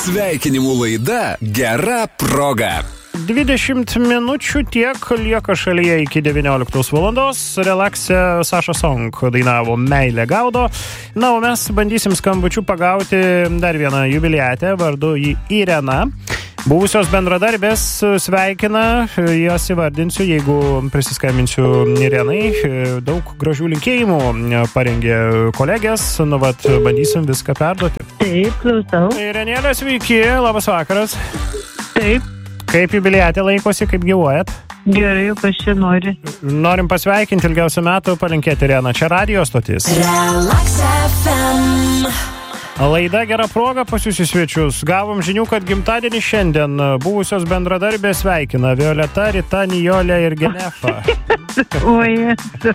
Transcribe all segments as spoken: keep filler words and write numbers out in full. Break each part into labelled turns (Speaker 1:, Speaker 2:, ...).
Speaker 1: Sveikinimų laida Gera proga.
Speaker 2: dvidešimt minučių tiek lieka šalyje iki devynioliktos valandos. Relaxe Saša Song dainavo Meilė gaudo. Na, o mes bandysim skambučių pagauti dar vieną jubiliatę, vardu jį Irena. Buvusios bendradarbės sveikina, jas įvardinsiu, jeigu prisiskambinsiu Irenai. Daug gražių linkėjimų parengė kolegės, nu vat, bandysim viską perduoti.
Speaker 3: Taip, klausau.
Speaker 2: Irenėlė, sveiki, labas vakaras.
Speaker 3: Taip.
Speaker 2: Kaip jubiliatė laikosi, kaip gyvuojat?
Speaker 3: Gerai, kas čia nori.
Speaker 2: Norim pasveikinti ilgiausių metų, palinkėti Irena. Čia radijo stotis.
Speaker 4: Relax F M.
Speaker 2: Laida Gera proga pas jūs į svečius. Gavom žinių, kad gimtadienį šiandien buvusios bendradarbės sveikina Violeta, Rita, Nijolė ir Genefa.
Speaker 3: Oi,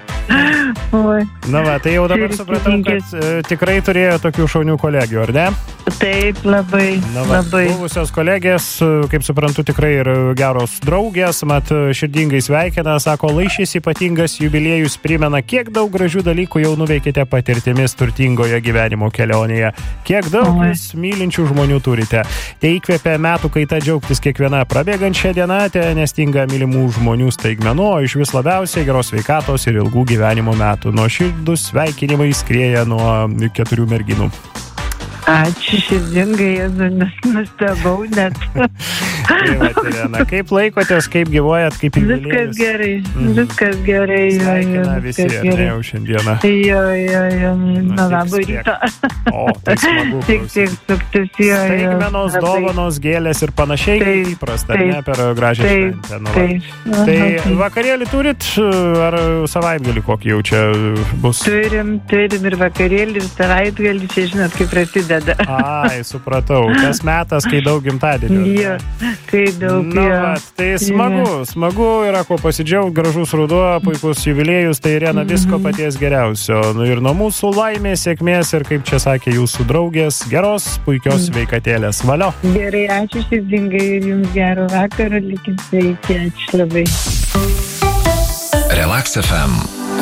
Speaker 3: oi.
Speaker 2: Na va, tai jau dabar supratau, kad e, tikrai turėjo tokių šaunių kolegių, ar ne?
Speaker 3: Taip, labai,
Speaker 2: Na va,
Speaker 3: labai.
Speaker 2: buvusios kolegės, kaip suprantu, tikrai ir geros draugės, mat širdingai sveikina, sako, lai šis ypatingas jubiliejus primena, kiek daug gražių dalykų jau nuveikite patirtimis turtingoje gyvenimo kelionėje. Kiek daug jūs mylinčių žmonių turite. Tai įkvėpia metų kaita džiaugtis kiekviena prabėgančią dieną, te nestinga mylimų žmonių staigmenų, o iš vis labiausiai geros sveikatos ir ilgų gyvenimo metų. Nuo širdus sveikinimai skrieja nuo keturių merginų.
Speaker 3: Ačiū širdingai, Jėzu, nustebau net.
Speaker 2: Tai va, Irena, kaip laikotės, kaip gyvuojat, kaip jubiliejus?
Speaker 3: Viskas gerai, viskas gerai.
Speaker 2: Sveikina visi, ar ne, jau šiandieną?
Speaker 3: Jo, jo, jo, na labai
Speaker 2: tik
Speaker 3: ryto.
Speaker 2: O, tai smagu.
Speaker 3: Tik, tik, suktis, jo, jo.
Speaker 2: Staigmenos, dovanos, gėlės ir panašiai, kaip įprasta, ne, per gražią šventę. Nu, va. Tai vakarėlį turit, ar savaitgalį kokį jau čia bus?
Speaker 3: Turim, turim ir vakarėlį, ir savaitgalį, čia žinot, kaip prasideda.
Speaker 2: Ai, supratau. Tas metas, kai daug gimtadienių.
Speaker 3: Jo, kai daug.
Speaker 2: Na, va, tai smagu, smagu yra ko pasidžiaugti, gražus ruduo, puikus jubiliejus, tai Irena visko paties geriausio. Nu, ir nuo mūsų laimės, sėkmės ir, kaip čia sakė jūsų draugės, geros, puikios sveikatėlės. Valio.
Speaker 3: Gerai, ačiū širdingai ir jums gero vakaro, likim sveiki, ačiū labai.
Speaker 1: Relax F M.